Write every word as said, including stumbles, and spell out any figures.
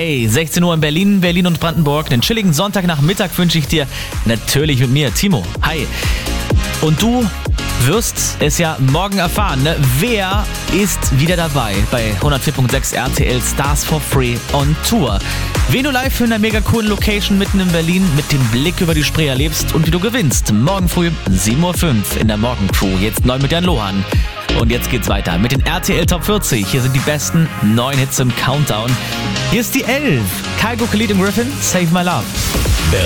Hey, sechzehn Uhr in Berlin, Berlin und Brandenburg. Einen chilligen Sonntagnachmittag wünsche ich dir natürlich mit mir, Timo. Hi. Und du wirst es ja morgen erfahren, ne? Wer ist wieder dabei bei hundertvier Komma sechs R T L Stars for Free on Tour? Wen du live in einer mega coolen Location mitten in Berlin mit dem Blick über die Spree erlebst und wie du gewinnst. Morgen früh sieben Uhr fünf in der Morgencrew. Jetzt neu mit Jan Lohan. Und jetzt geht's weiter mit den R T L Top vierzig. Hier sind die besten neun Hits im Countdown. Hier ist die elf. Kygo, Khalid und Griffin, Save My Love.